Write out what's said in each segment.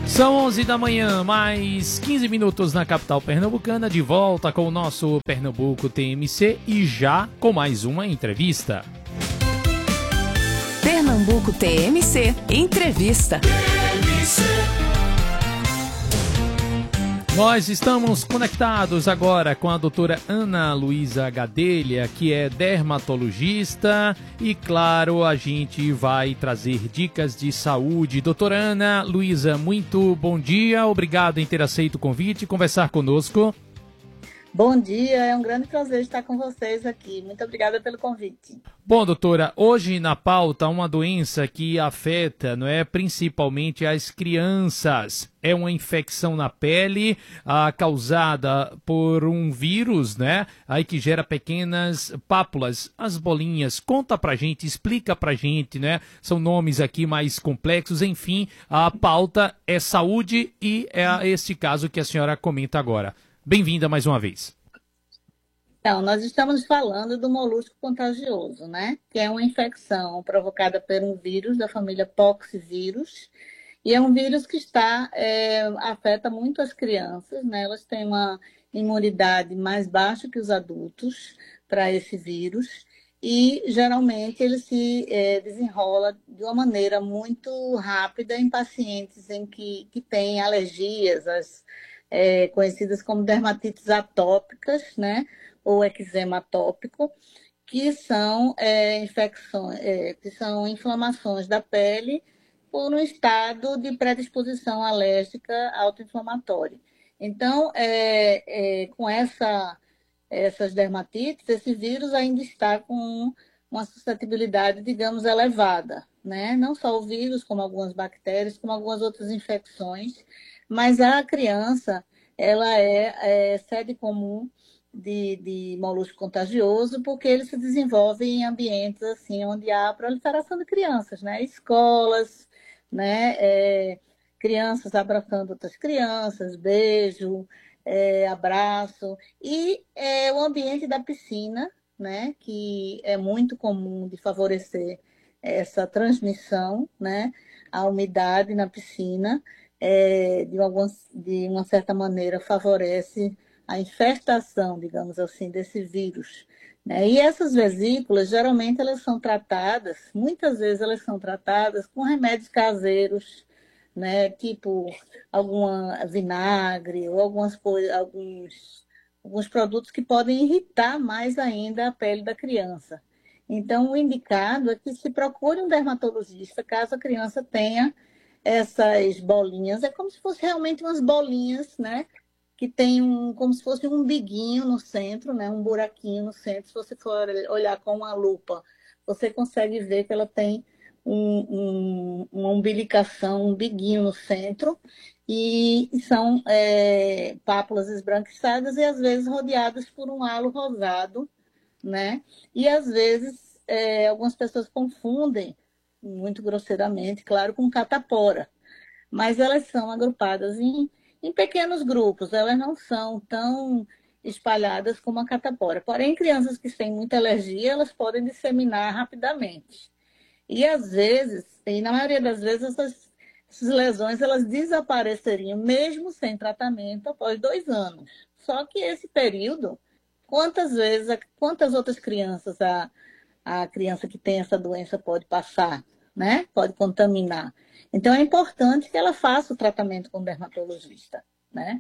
São 11 da manhã, mais 15 minutos na capital pernambucana, de volta com o nosso Pernambuco TMC e já com mais uma entrevista. Pernambuco TMC Entrevista. Nós estamos conectados agora com a doutora Ana Luísa Gadelha, que é dermatologista, e claro, a gente vai trazer dicas de saúde. Doutora Ana Luísa, muito bom dia, obrigado em ter aceito o convite e conversar conosco. Bom dia, é um grande prazer estar com vocês aqui. Muito obrigada pelo convite. Bom, doutora, hoje na pauta uma doença que afeta, não é, principalmente as crianças. É uma infecção na pele causada por um vírus, né? Aí que gera pequenas pápulas, as bolinhas. Conta pra gente, explica pra gente, né? São nomes aqui mais complexos. Enfim, a pauta é saúde e é este caso que a senhora comenta agora. Bem-vinda mais uma vez. Então, nós estamos falando do molusco contagioso, né? Que é uma infecção provocada por um vírus da família poxvírus. E é um vírus que afeta muito as crianças, né? Elas têm uma imunidade mais baixa que os adultos para esse vírus. E, geralmente, ele se desenrola de uma maneira muito rápida em pacientes que têm alergias, conhecidas como dermatites atópicas, né, ou eczema atópico, que são inflamações da pele por um estado de predisposição alérgica autoinflamatória. Então, com essas dermatites, esse vírus ainda está com uma suscetibilidade, digamos, elevada, né? Não só o vírus, como algumas bactérias, como algumas outras infecções, mas a criança, ela é sede comum de molusco contagioso, porque ele se desenvolve em ambientes assim, onde há proliferação de crianças, né? Escolas, né? Crianças abraçando outras crianças, beijo, abraço. E o ambiente da piscina, né? Que é muito comum de favorecer essa transmissão, né? A umidade na piscina, de uma certa maneira, favorece a infestação, digamos assim, desse vírus, né? E essas vesículas, geralmente, muitas vezes elas são tratadas com remédios caseiros, né? Tipo alguma vinagre ou alguns produtos que podem irritar mais ainda a pele da criança. Então, o indicado é que se procure um dermatologista caso a criança tenha essas bolinhas. É como se fosse realmente umas bolinhas, né? Que tem como se fosse um umbiguinho no centro, né? Um buraquinho no centro. Se você for olhar com uma lupa, você consegue ver que ela tem uma umbilicação, um umbiguinho no centro, e são pápulas esbranquiçadas e às vezes rodeadas por um halo rosado, né? E às vezes algumas pessoas confundem, muito grosseiramente, claro, com catapora, mas elas são agrupadas em pequenos grupos, elas não são tão espalhadas como a catapora. Porém, crianças que têm muita alergia, elas podem disseminar rapidamente. E às vezes, e na maioria das vezes, essas lesões elas desapareceriam mesmo sem tratamento após 2 anos. Só que esse período, quantas outras crianças a criança que tem essa doença pode passar, né? Pode contaminar. Então, é importante que ela faça o tratamento com o dermatologista, né?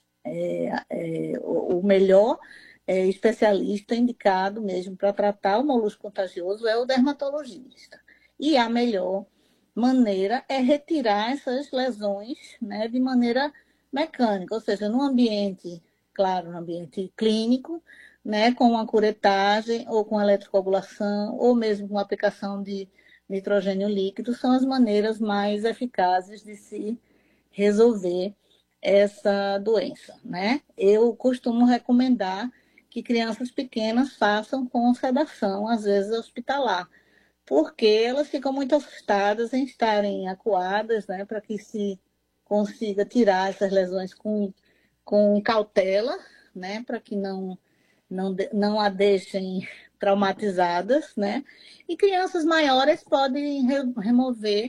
O melhor especialista indicado mesmo para tratar o molusco contagioso é o dermatologista. E a melhor maneira é retirar essas lesões, né, de maneira mecânica, ou seja, no ambiente, claro, no ambiente clínico, né, com uma curetagem ou com eletrocoagulação ou mesmo com aplicação de nitrogênio líquido, são as maneiras mais eficazes de se resolver essa doença, né? Eu costumo recomendar que crianças pequenas façam com sedação, às vezes hospitalar, porque elas ficam muito assustadas em estarem acuadas, né? Para que se consiga tirar essas lesões com cautela, né? Para que não a deixem traumatizadas, né? E crianças maiores podem remover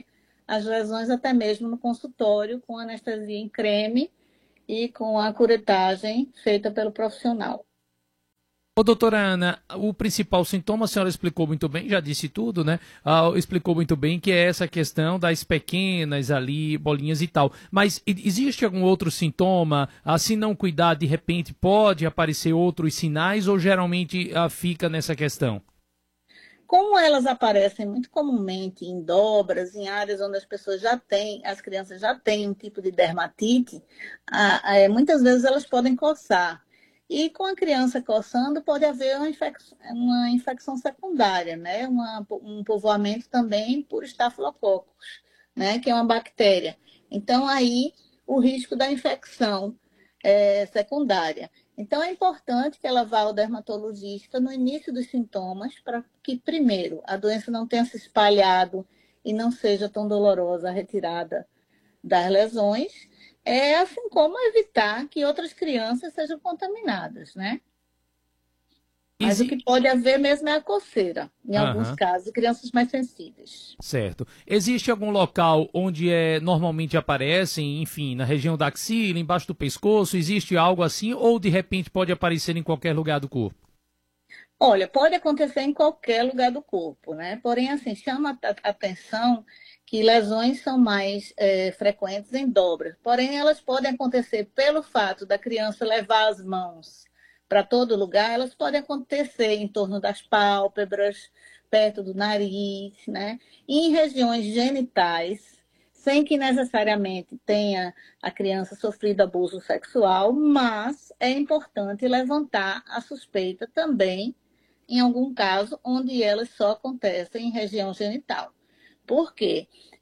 as lesões até mesmo no consultório, com anestesia em creme e com a curetagem feita pelo profissional. Ô, doutora Ana, o principal sintoma a senhora explicou muito bem, já disse tudo, né? Explicou muito bem que é essa questão das pequenas ali, bolinhas e tal. Mas existe algum outro sintoma? Se não cuidar, de repente pode aparecer outros sinais ou geralmente fica nessa questão? Como elas aparecem muito comumente em dobras, em áreas onde as pessoas já têm, as crianças já têm um tipo de dermatite, muitas vezes elas podem coçar. E com a criança coçando, pode haver uma infecção secundária, né? Um povoamento também por estafilococos, né? Que é uma bactéria. Então, aí, o risco da infecção secundária. Então, é importante que ela vá ao dermatologista no início dos sintomas, para que, primeiro, a doença não tenha se espalhado e não seja tão dolorosa a retirada das lesões, assim como evitar que outras crianças sejam contaminadas, né? Mas o que pode haver mesmo é a coceira, em alguns casos, crianças mais sensíveis. Certo. Existe algum local onde normalmente aparecem, enfim, na região da axila, embaixo do pescoço, existe algo assim ou de repente pode aparecer em qualquer lugar do corpo? Olha, pode acontecer em qualquer lugar do corpo, né? Porém, assim, chama a atenção que lesões são mais frequentes em dobras. Porém, elas podem acontecer pelo fato da criança levar as mãos para todo lugar, elas podem acontecer em torno das pálpebras, perto do nariz, né? E em regiões genitais, sem que necessariamente tenha a criança sofrido abuso sexual, mas é importante levantar a suspeita também em algum caso onde elas só acontecem em região genital. Por quê?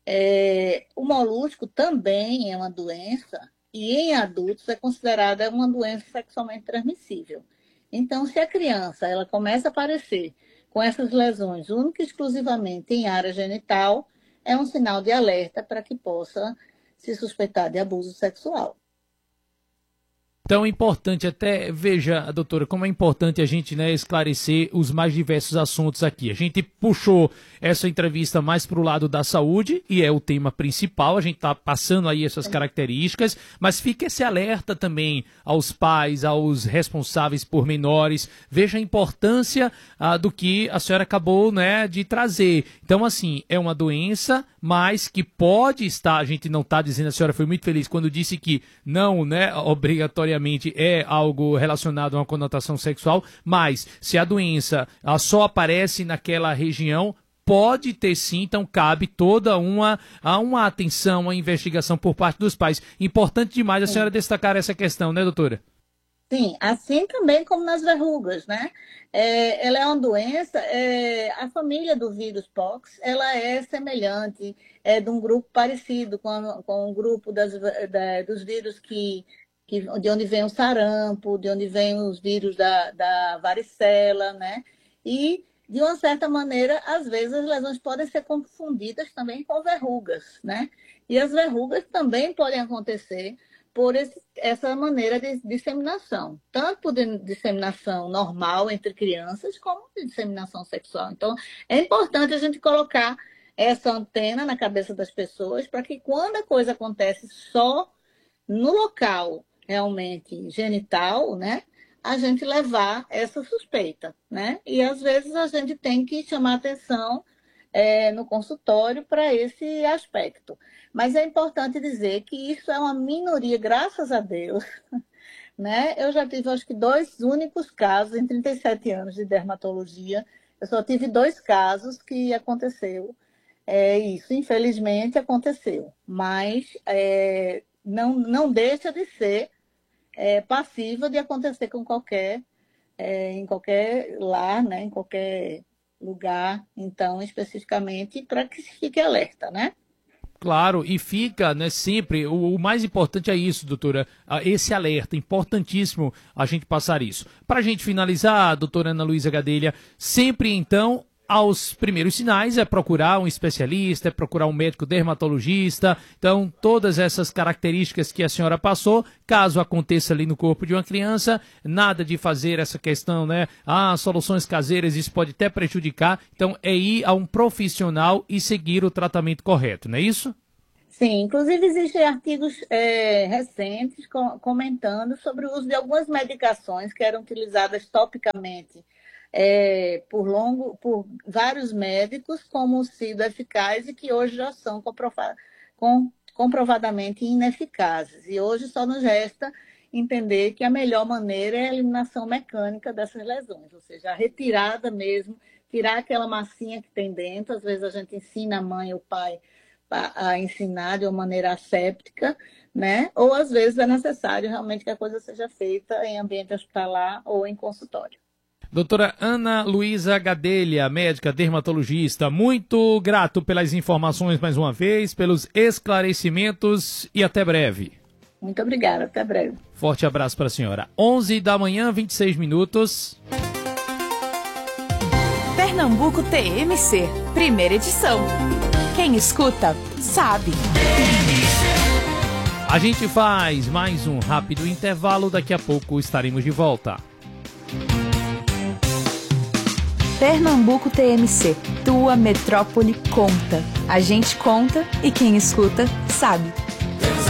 O molusco também é uma doença e em adultos é considerada uma doença sexualmente transmissível. Então, se a criança ela começa a aparecer com essas lesões única e exclusivamente em área genital, é um sinal de alerta para que possa se suspeitar de abuso sexual. Então é importante até, veja, doutora, como é importante a gente, né, esclarecer os mais diversos assuntos aqui. A gente puxou essa entrevista mais para o lado da saúde, e é o tema principal, a gente está passando aí essas características, mas fica esse alerta também aos pais, aos responsáveis por menores. Veja a importância do que a senhora acabou, né, de trazer. Então, assim, é uma doença, mas que pode estar, a gente não está dizendo, a senhora foi muito feliz quando disse que não, né, obrigatoriamente é algo relacionado a uma conotação sexual, mas se a doença só aparece naquela região, pode ter sim, então cabe toda uma atenção, uma investigação por parte dos pais. Importante demais a senhora destacar essa questão, né, doutora? Sim, assim também como nas verrugas, né? Ela é uma doença, a família do vírus pox, ela é semelhante, é de um grupo parecido com o grupo dos vírus de onde vem o sarampo, de onde vem os vírus da varicela, né? E, de uma certa maneira, às vezes as lesões podem ser confundidas também com verrugas, né? E as verrugas também podem acontecer por essa maneira de disseminação, tanto por disseminação normal entre crianças, como de disseminação sexual. Então, é importante a gente colocar essa antena na cabeça das pessoas para que quando a coisa acontece só no local realmente genital, né, a gente levar essa suspeita, né? E às vezes a gente tem que chamar atenção no consultório para esse aspecto. Mas é importante dizer que isso é uma minoria, graças a Deus, né? Eu já tive, acho que, 2 únicos casos em 37 anos de dermatologia. Eu só tive 2 casos que aconteceu. Isso, infelizmente, aconteceu. Mas não deixa de ser passiva de acontecer com em qualquer lar, né? Em qualquer lugar, então, especificamente, para que se fique alerta, né? Claro, e fica, né, sempre, o mais importante é isso, doutora, esse alerta, importantíssimo a gente passar isso. Para a gente finalizar, doutora Ana Luísa Gadelha, sempre então aos primeiros sinais é procurar um especialista, é procurar um médico dermatologista. Então, todas essas características que a senhora passou, caso aconteça ali no corpo de uma criança, nada de fazer essa questão, né? Soluções caseiras, isso pode até prejudicar. Então, é ir a um profissional e seguir o tratamento correto, não é isso? Sim, inclusive existem artigos recentes comentando sobre o uso de algumas medicações que eram utilizadas topicamente por vários médicos como sido eficazes e que hoje já são comprovadamente ineficazes. E hoje só nos resta entender que a melhor maneira é a eliminação mecânica dessas lesões, ou seja, a retirada mesmo, tirar aquela massinha que tem dentro. Às vezes a gente ensina a mãe ou o pai a ensinar de uma maneira asséptica, né? Ou às vezes é necessário realmente que a coisa seja feita em ambiente hospitalar ou em consultório. Doutora Ana Luísa Gadelha, médica dermatologista, muito grato pelas informações mais uma vez, pelos esclarecimentos e até breve. Muito obrigada, até breve. Forte abraço para a senhora. 11 da manhã, 26 minutos. Pernambuco TMC, primeira edição. Quem escuta, sabe. A gente faz mais um rápido intervalo, daqui a pouco estaremos de volta. Pernambuco TMC, tua metrópole conta. A gente conta e quem escuta, sabe.